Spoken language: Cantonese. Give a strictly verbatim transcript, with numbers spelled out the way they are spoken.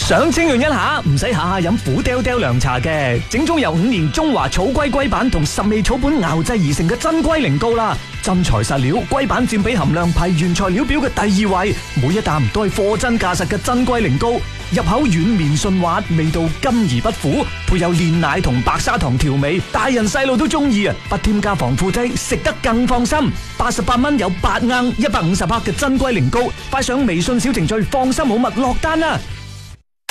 想清潤一下，唔使下下飲苦爹爹涼茶嘅，正宗由五年中華草龜龜板同十味草本熬製而成嘅真龜苓膏啦。真材實料，龜板佔比含量排原材料表嘅第二位，每一啖都係貨真價實嘅真龜苓膏，入口軟綿順滑，味道甘而不苦，配有煉奶同白砂糖調味，大人細路都中意啊！不添加防腐劑，食得更放心。八十八蚊有八盎一百五十克嘅真龜苓膏，快上微信小程序放心好物落單啦！